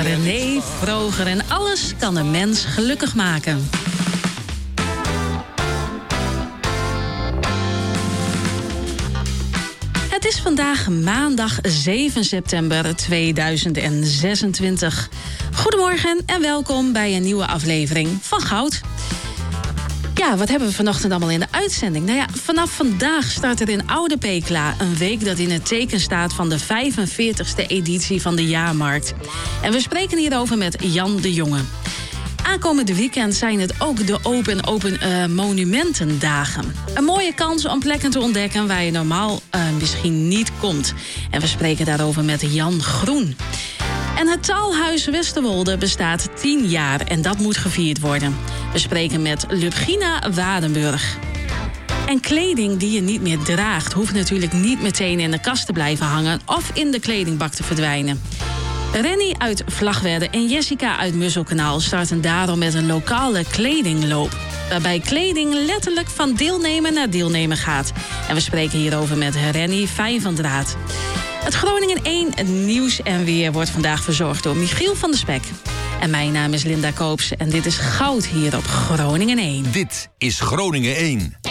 René Vroger en alles kan een mens gelukkig maken. Het is vandaag maandag 7 september 2026. Goedemorgen en welkom bij een nieuwe aflevering van Goud. Ja, wat hebben we vanochtend allemaal in de uitzending? Nou ja, vanaf vandaag start er in Oude Pekela een week dat in het teken staat van de 45e editie van de Jaarmarkt. En we spreken hierover met Jan de Jonge. Aankomende weekend zijn het ook de Open Monumentendagen. Een mooie kans om plekken te ontdekken waar je normaal misschien niet komt. En we spreken daarover met Jan Groen. En het Taalhuis Westerwolde bestaat 10 jaar en dat moet gevierd worden. We spreken met Lubgina Wadenburg. En kleding die je niet meer draagt hoeft natuurlijk niet meteen in de kast te blijven hangen of in de kledingbak te verdwijnen. Renny uit Vlagtwedde en Jessica uit Musselkanaal starten daarom met een lokale kledingloop. Waarbij kleding letterlijk van deelnemer naar deelnemer gaat. En we spreken hierover met Renny Vijvandraat. Het Groningen 1 nieuws en weer wordt vandaag verzorgd door Michiel van der Spek. En mijn naam is Linda Koops en dit is Goud hier op Groningen 1. Dit is Groningen 1.